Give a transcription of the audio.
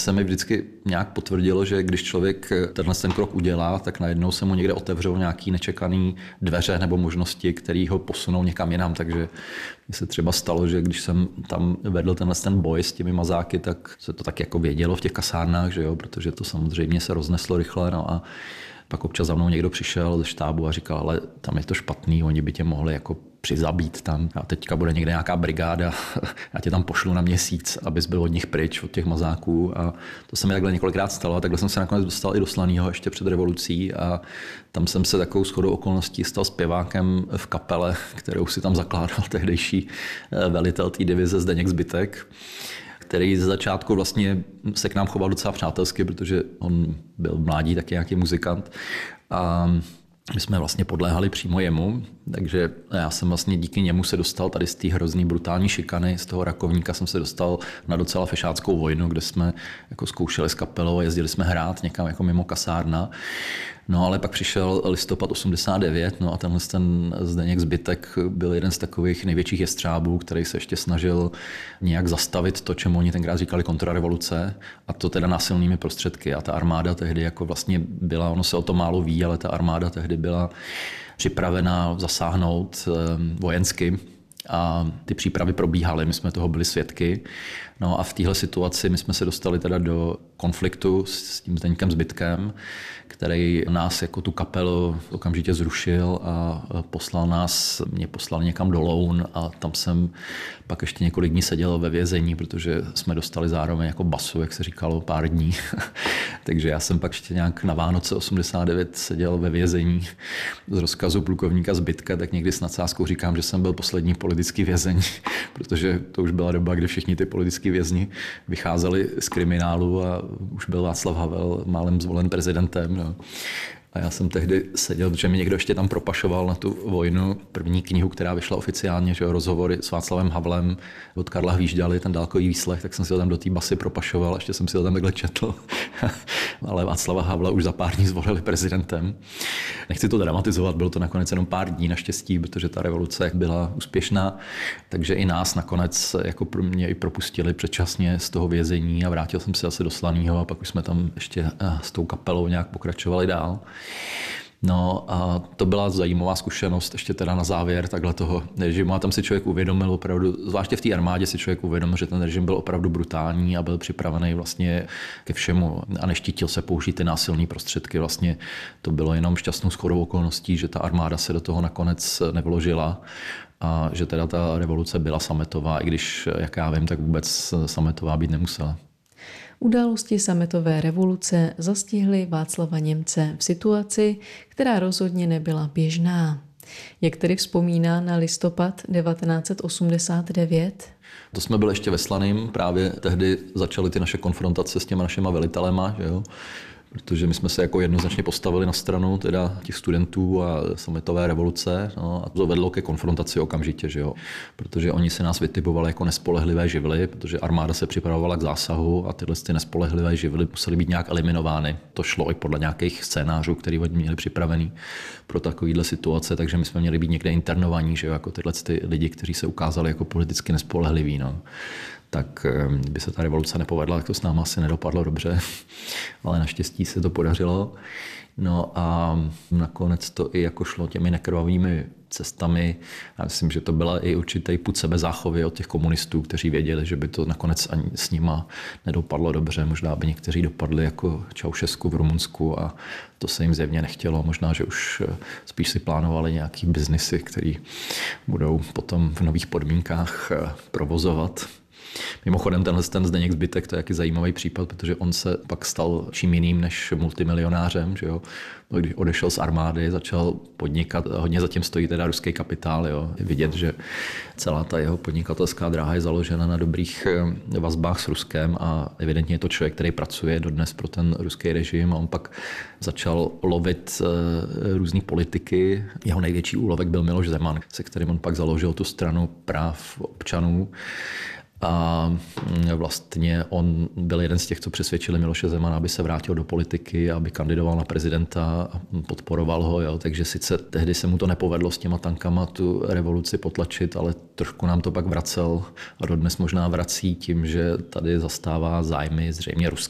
se mi vždycky nějak potvrdilo, že když člověk ten krok udělá, tak najednou se mu někde otevřou nějaký nečekaný dveře nebo možnosti, které ho posunou někam jinam. Takže mně se třeba stalo, že když jsem tam vedl ten boj s těmi mazáky, tak se to tak jako vědělo v těch kasárnách, že jo, protože to samozřejmě se rozneslo rychle. No a pak občas za mnou někdo přišel ze štábu a říkal, ale tam je to špatný, oni by tě mohli jako přizabít tam. A teďka bude někde nějaká brigáda, já tě tam pošlu na měsíc, abys byl od nich pryč, od těch mazáků. A to se mi takhle několikrát stalo. A takhle jsem se nakonec dostal i do Slaného ještě před revolucí. A tam jsem se takovou shodou okolností stal zpěvákem v kapele, kterou si tam zakládal tehdejší velitel té divize Zdeněk Zbytek, který ze začátku vlastně se k nám choval docela přátelsky, protože on byl mládí taky nějaký muzikant. A my jsme vlastně podléhali přímo jemu, takže já jsem vlastně díky němu se dostal tady z té hrozný brutální šikany, z toho Rakovníka jsem se dostal na docela fešáckou vojnu, kde jsme jako zkoušeli s kapelou a jezdili jsme hrát někam jako mimo kasárna. No ale pak přišel listopad 89, no a ten Zdeněk Zbytek byl jeden z takových největších jestřábů, který se ještě snažil nějak zastavit to, čemu oni tenkrát říkali kontrarevoluce, a to teda násilnými prostředky. A ta armáda tehdy jako vlastně byla, ono se o to málo ví, ale ta armáda tehdy byla připravená zasáhnout vojensky. A ty přípravy probíhaly, my jsme toho byli svědky. No a v téhle situaci my jsme se dostali teda do konfliktu s tím Zdeňkem Zbytkem, který nás jako tu kapelu okamžitě zrušil a mě poslal někam do Loun a tam jsem pak ještě několik dní seděl ve vězení, protože jsme dostali zároveň jako basu, jak se říkalo, pár dní. Takže já jsem pak ještě nějak na Vánoce 89 seděl ve vězení z rozkazu plukovníka Zbytka, tak někdy s nadsázkou říkám, že jsem byl poslední politický vězeň, protože to už byla doba, kdy všichni ty politický vězni vycházeli z kriminálu a už byl Václav Havel málem zvolen prezidentem. No. A já jsem tehdy seděl, protože mi někdo ještě tam propašoval na tu vojnu první knihu, která vyšla oficiálně, že rozhovory s Václavem Havlem od Karla Hvíždaly, ten dálkový výslech, tak jsem si ho tam do té basy propašoval, ještě jsem si ho tam takhle četl. Ale Václava Havla už za pár dní zvolili prezidentem. Nechci to dramatizovat, bylo to nakonec jenom pár dní naštěstí, protože ta revoluce byla úspěšná, takže i nás nakonec jako mě i propustili předčasně z toho vězení a vrátil jsem se zase do Slaného a pak už jsme tam ještě s tou kapelou nějak pokračovali dál. No a to byla zajímavá zkušenost ještě teda na závěr takhle toho režimu a tam si člověk uvědomil opravdu, zvláště v té armádě si člověk uvědomil, že ten režim byl opravdu brutální a byl připravený vlastně ke všemu a neštítil se použít ty násilné prostředky. Vlastně to bylo jenom šťastnou shodou okolností, že ta armáda se do toho nakonec nevložila a že teda ta revoluce byla sametová, i když, jak já vím, tak vůbec sametová být nemusela. Události sametové revoluce zastihly Václava Němce v situaci, která rozhodně nebyla běžná. Jak tedy vzpomíná na listopad 1989? To jsme byli ještě ve Slaném, právě tehdy začaly ty naše konfrontace s těma našima velitelema, že jo? Protože my jsme se jako jednoznačně postavili na stranu teda těch studentů a sametové revoluce, no, a to vedlo ke konfrontaci okamžitě, že jo? Protože oni se nás vytipovali jako nespolehlivé živly, protože armáda se připravovala k zásahu a tyhle ty nespolehlivé živly musely být nějak eliminovány. To šlo i podle nějakých scénářů, které oni měli připravený pro takovýhle situace, takže my jsme měli být někde internovaní, že jo? Jako tyhle ty lidi, kteří se ukázali jako politicky nespolehliví. No. Tak by se ta revoluce nepovedla, tak to s náma asi nedopadlo dobře, ale naštěstí se to podařilo. No a nakonec to i jako šlo těmi nekrvavými cestami. Já myslím, že to byla i určitý pud sebezáchovy od těch komunistů, kteří věděli, že by to nakonec ani s nima nedopadlo dobře. Možná by někteří dopadli jako Čaušesku v Rumunsku a to se jim zjevně nechtělo. Možná, že už spíš si plánovali nějaký biznisy, který budou potom v nových podmínkách provozovat. Mimochodem ten Zdeněk Zbytek, to je jaký zajímavý případ, protože on se pak stal čím jiným než multimilionářem. Že jo? Když odešel z armády, začal podnikat, hodně zatím stojí teda ruský kapitál. Jo? Je vidět, že celá ta jeho podnikatelská dráha je založena na dobrých vazbách s Ruskem a evidentně je to člověk, který pracuje dodnes pro ten ruský režim a on pak začal lovit různý politiky. Jeho největší úlovek byl Miloš Zeman, se kterým on pak založil tu stranu práv občanů. A vlastně on byl jeden z těch, co přesvědčili Miloše Zemana, aby se vrátil do politiky, aby kandidoval na prezidenta a podporoval ho. Jo. Takže sice tehdy se mu to nepovedlo s těma tankama tu revoluci potlačit, ale trošku nám to pak vracel a dodnes možná vrací tím, že tady zastává zájmy zřejmě Ruska.